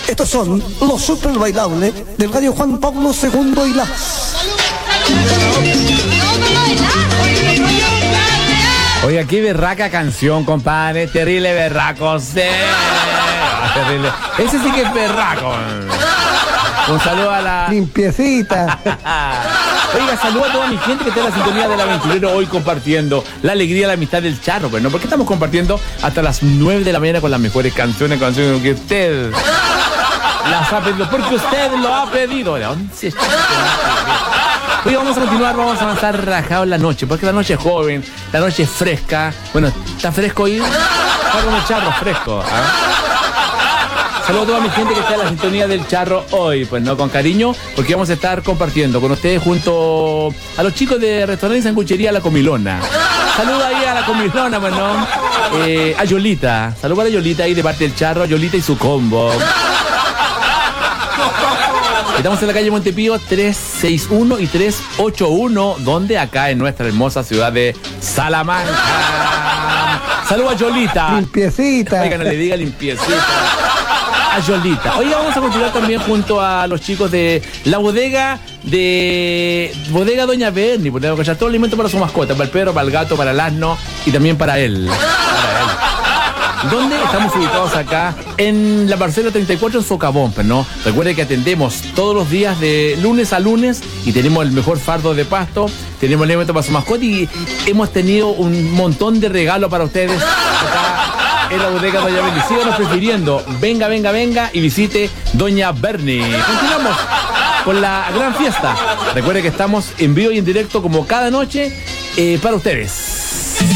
Estos son los super bailables del gallo Juan Pablo II y la... Oiga, qué berraca canción, compadre. Terrible berraco, sí. Terrible. Ese sí que es berraco. Un saludo a la... Limpiecita. Oiga, saludo a toda mi gente que está en la sintonía del Aventurero hoy compartiendo la alegría, la amistad del charro, pero no, porque estamos compartiendo hasta las 9 de la mañana con las mejores canciones que usted las ha pedido, porque usted lo ha pedido. Hoy vamos a continuar, vamos a avanzar rajado en la noche, porque la noche es joven, la noche es fresca. Bueno, ¿está fresco hoy? Está con el charro fresco, ¿ah? Saludos a toda mi gente que está en la sintonía del charro hoy, pues no, con cariño, porque vamos a estar compartiendo con ustedes junto a los chicos de restaurante y sanguchería La Comilona. Saludos ahí a La Comilona, pues no, a Yolita, saludos a Yolita ahí de parte del charro, Yolita y su combo. Estamos en la calle Montepío 361 y 381, donde acá en nuestra hermosa ciudad de Salamanca. Saludos a Yolita. Limpiecita. Oiga, no le diga limpiecita. A Yolita. Hoy vamos a continuar también junto a los chicos de la bodega Doña Berni, porque tenemos que echar todo el alimento para su mascota, para el perro, para el gato, para el asno y también para él. ¿Dónde estamos ubicados acá? En la parcela 34 en Socavón, pero no. Recuerde que atendemos todos los días de lunes a lunes y tenemos el mejor fardo de pasto, tenemos el alimento para su mascota y hemos tenido un montón de regalos para ustedes acá en la bodega Doña Berni. Síganos prefiriendo. Venga y visite Doña Berni. Continuamos con la gran fiesta. Recuerde que estamos en vivo y en directo como cada noche para ustedes.